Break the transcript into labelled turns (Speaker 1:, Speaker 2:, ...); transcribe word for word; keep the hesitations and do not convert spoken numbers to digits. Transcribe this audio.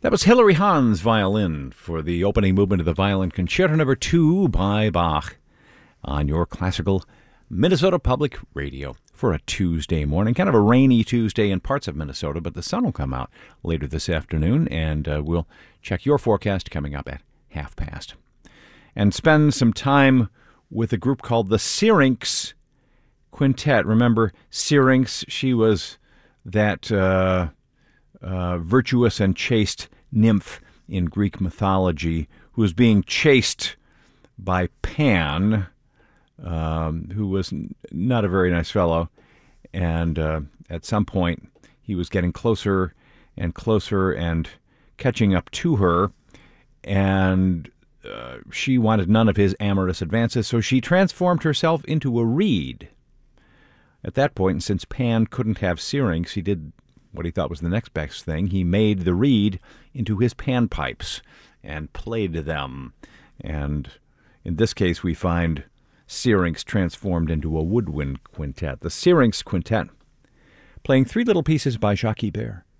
Speaker 1: That was Hilary Hahn's violin for the opening movement of the Violin Concerto Number Two by Bach on your classical Minnesota Public Radio for a Tuesday morning. Kind of a rainy Tuesday in parts of Minnesota, but the sun will come out later this afternoon, and uh, we'll check your forecast coming up at half past. And spend some time with a group called the Syrinx Quintet. Remember Syrinx? She was that uh, uh, virtuous and chaste nymph in Greek mythology who was being chased by Pan, um, who was n- not a very nice fellow. And uh, at some point, he was getting closer and closer and catching up to her. And uh, she wanted none of his amorous advances, so she transformed herself into a reed. At that point, since Pan couldn't have Syrinx, he did what he thought was the next best thing. He made the reed into his panpipes and played them. And in this case, we find Syrinx transformed into a woodwind quintet. The Syrinx Quintet, playing three little pieces by Jacques Ibert.